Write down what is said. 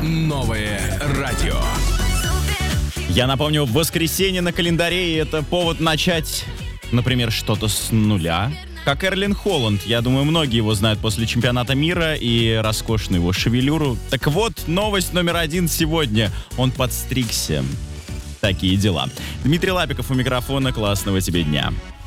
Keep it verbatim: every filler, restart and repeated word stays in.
Новое радио. Я напомню, воскресенье на календаре, и это повод начать, например, что-то с нуля. Как Эрлин Холланд. Я думаю, многие его знают после чемпионата мира и роскошную его шевелюру. Так вот, новость номер один сегодня. Он подстригся. Такие дела. Дмитрий Лапиков у микрофона. Классного тебе дня.